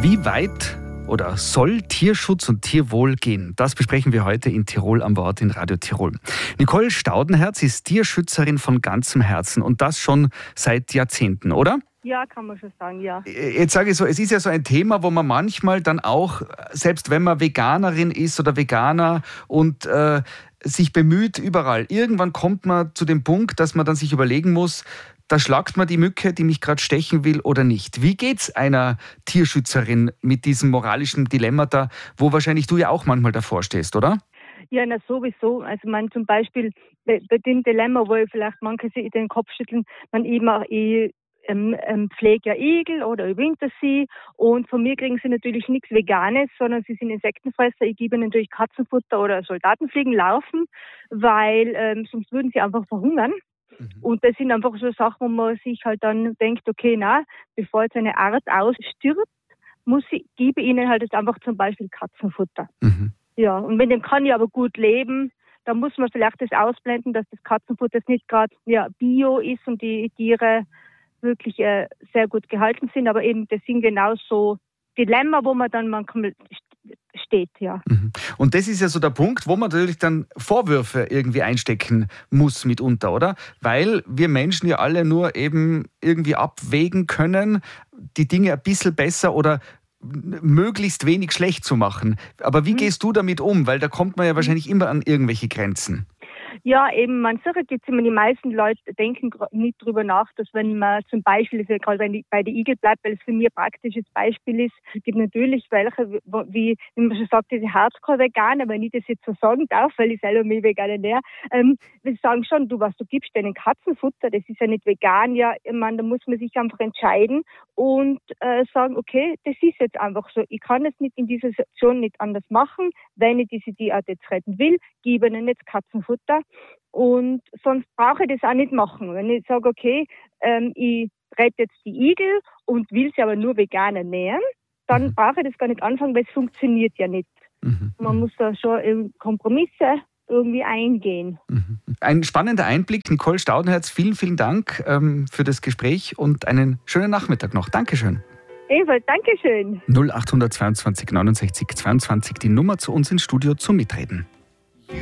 Wie weit oder soll Tierschutz und Tierwohl gehen? Das besprechen wir heute in Tirol am Wort in Radio Tirol. Nicole Staudenherz ist Tierschützerin von ganzem Herzen und das schon seit Jahrzehnten, oder? Ja, kann man schon sagen, ja. Jetzt sage ich so, es ist ja so ein Thema, wo man manchmal dann auch, selbst wenn man Veganerin ist oder Veganer und sich bemüht überall, irgendwann kommt man zu dem Punkt, dass man dann sich überlegen muss, da schlagt man die Mücke, die mich gerade stechen will oder nicht. Wie geht's einer Tierschützerin mit diesem moralischen Dilemma da, wo wahrscheinlich du ja auch manchmal davor stehst, oder? Ja, na sowieso. Also man zum Beispiel bei dem Dilemma, wo vielleicht manche sich den Kopf schütteln, man eben auch pflege ja Igel oder überwinter sie und von mir kriegen sie natürlich nichts Veganes, sondern sie sind Insektenfresser. Ich gebe ihnen natürlich Katzenfutter oder Soldatenfliegen laufen, weil sonst würden sie einfach verhungern. Und das sind einfach so Sachen, wo man sich halt dann denkt, okay, bevor jetzt eine Art ausstirbt, gebe ihnen halt jetzt einfach zum Beispiel Katzenfutter. Ja, und mit dem kann ich aber gut leben. Da muss man vielleicht das ausblenden, dass das Katzenfutter jetzt nicht gerade Bio ist und die Tiere wirklich sehr gut gehalten sind, aber eben das sind genau so Dilemma, wo man dann manchmal steht, ja. Und das ist ja so der Punkt, wo man natürlich dann Vorwürfe irgendwie einstecken muss mitunter, oder? Weil wir Menschen ja alle nur eben irgendwie abwägen können, die Dinge ein bisschen besser oder möglichst wenig schlecht zu machen. Aber wie gehst du damit um? Weil da kommt man ja wahrscheinlich immer an irgendwelche Grenzen. Ja, eben, man sagt jetzt immer, die meisten Leute denken nicht drüber nach, dass wenn man zum Beispiel, das ist ja gerade bei der Igel bleibt, weil es für mich ein praktisches Beispiel ist, es gibt natürlich welche, wie man schon sagt, diese Hardcore-Veganer, wenn ich das jetzt so sagen darf, weil ich selber mich vegan ernähre, die sagen schon, du gibst denen Katzenfutter, das ist ja nicht vegan, ja, ich meine, da muss man sich einfach entscheiden und sagen, okay, das ist jetzt einfach so, ich kann es nicht in dieser Situation nicht anders machen, wenn ich diese Tierart jetzt retten will, gebe ihnen jetzt Katzenfutter. Und sonst brauche ich das auch nicht machen. Wenn ich sage, okay, ich rette jetzt die Igel und will sie aber nur vegan ernähren, dann brauche ich das gar nicht anfangen, weil es funktioniert ja nicht. Man muss da schon Kompromisse irgendwie eingehen. Ein spannender Einblick. Nicole Staudenherz, vielen, vielen Dank für das Gespräch und einen schönen Nachmittag noch. Dankeschön. Ebenfalls, Dankeschön. 0822 69 22, die Nummer zu uns ins Studio zum Mitreden.